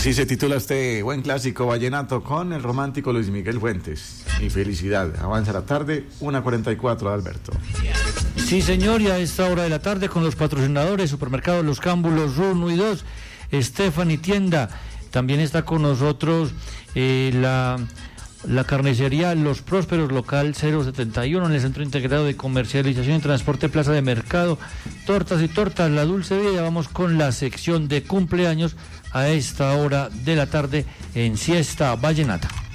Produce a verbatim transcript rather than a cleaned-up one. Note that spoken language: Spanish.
Así se titula este buen clásico vallenato con el romántico Luis Miguel Fuentes. Mi felicidad. Avanza la tarde, una cuarenta y cuatro, Alberto. Sí, señor, y a esta hora de la tarde con los patrocinadores, Supermercados Los Cámbulos, uno y dos, Stephanie Tienda. También está con nosotros eh, la... La carnicería Los Prósperos, local cero setenta y uno, en el Centro Integrado de Comercialización y Transporte Plaza de Mercado. Tortas y tortas, La Dulce Vida. Vamos con la sección de cumpleaños a esta hora de la tarde en Siesta Vallenata.